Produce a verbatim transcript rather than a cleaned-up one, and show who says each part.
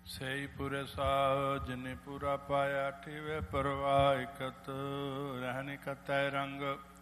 Speaker 1: ਸਈ ਪੂਰੇ ਸਾਹ ਜਿਨੇ ਪੂਰਾ ਪਾਇਆ ਠੀਵੇ ਪਰਵਾਹ ਇਕਤ ਰਹਿਣ ਇਕਤੈ ਰੰਗ